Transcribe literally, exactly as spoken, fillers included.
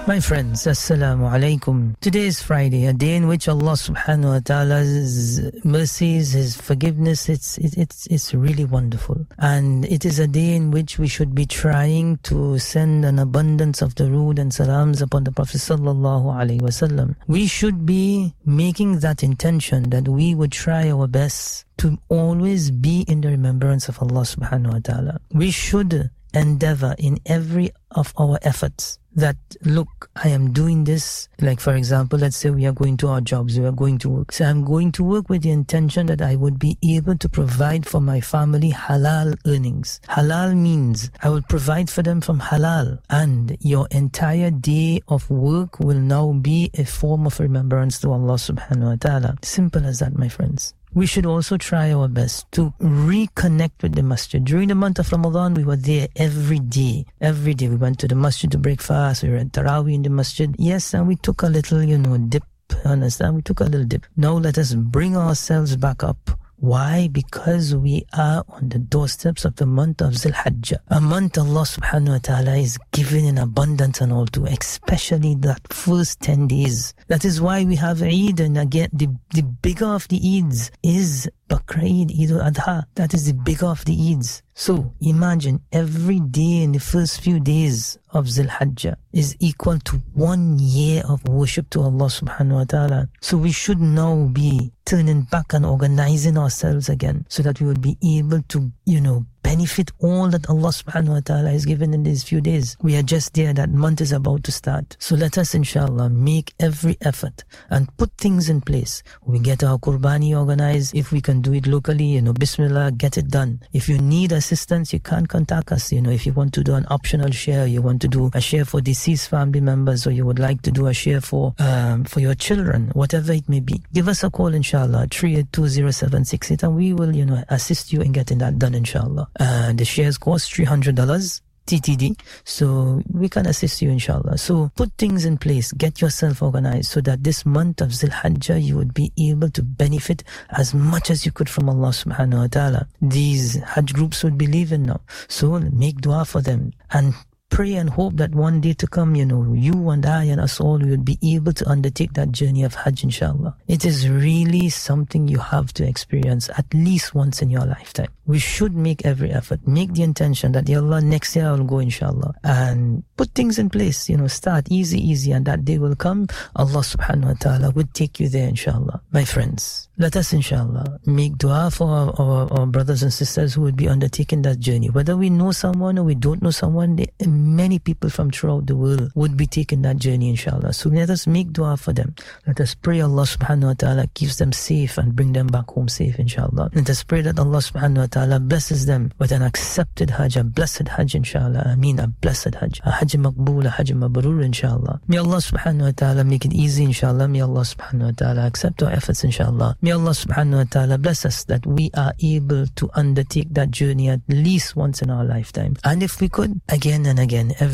My friends, Assalamu alaikum. Today is Friday, a day in which Allah subhanahu wa ta'ala's mercies, His forgiveness, it's, it, it's, it's really wonderful. And it is a day in which we should be trying to send an abundance of durood and salams upon the Prophet sallallahu alaihi wasallam. We should be making that intention that we would try our best to always be in the remembrance of Allah subhanahu wa ta'ala. We should endeavor in every of our efforts that, look, I am doing this. Like, for example, let's say we are going to our jobs, we are going to work. So I'm going to work with the intention that I would be able to provide for my family halal earnings. Halal means I will provide for them from halal, and your entire day of work will now be a form of remembrance to Allah subhanahu wa ta'ala. Simple as that, my friends. We should also try our best to reconnect with the masjid. During the month of Ramadan, we were there every day. Every day we went to the masjid to break fast. We were at Taraweeh in the masjid. Yes, and we took a little, you know, dip. Understand? We took a little dip. Now let us bring ourselves back up. Why? Because we are on the doorsteps of the month of Zul Hajjah, a month Allah subhanahu wa ta'ala is giving in abundance and all to, especially that first ten days. That is why we have Eid, and again, the, the bigger of the Eids is Bakr Eid, Eid al-Adha. That is the bigger of the Eids. So imagine every day in the first few days of Zul Hajjah is equal to one year of worship to Allah subhanahu wa ta'ala. So we should now be turning back and organizing ourselves again so that we will be able to, you know, benefit all that Allah subhanahu wa ta'ala has given in these few days. We are just there, that month is about to start. So let us inshallah make every effort and put things in place. We get our Qurbani organized. If we can do it locally, you know, Bismillah, get it done. If you need assistance, you can contact us. You know, if you want to do an optional share, you want to do a share for deceased family members, or you would like to do a share for um, for your children, whatever it may be, give us a call inshallah, three eight two zero seven six eight, and we will, you know, assist you in getting that done inshallah. Uh, the shares cost three hundred dollars T T D, so we can assist you inshallah. So put things in place, get yourself organized so that this month of Zul Hajjah you would be able to benefit as much as you could from Allah subhanahu wa ta'ala. These Hajj groups would be leaving now, so make dua for them and pray and hope that one day to come, you know, you and I and us all will be able to undertake that journey of Hajj inshallah. It is really something you have to experience at least once in your lifetime. We should make every effort, make the intention that Ya Allah, next year I will go inshallah, and put things in place, you know, start easy easy, and that day will come, Allah subhanahu wa ta'ala would take you there inshallah. My friends, let us inshallah make dua for our, our, our brothers and sisters who would be undertaking that journey. Whether we know someone or we don't know someone, they, many people from throughout the world would be taking that journey inshallah. So let us make dua for them. Let us pray Allah subhanahu wa ta'ala keeps them safe and bring them back home safe inshallah. Let us pray that Allah subhanahu wa ta'ala blesses them with an accepted Hajj, a blessed Hajj inshallah. Ameen, a blessed Hajj, a Hajj maqbool, a Hajj mabrur inshallah. May Allah subhanahu wa ta'ala make it easy inshallah. May Allah subhanahu wa ta'ala accept our efforts inshallah. May Allah subhanahu wa ta'ala bless us that we are able to undertake that journey at least once in our lifetime. And if we could, again and again, every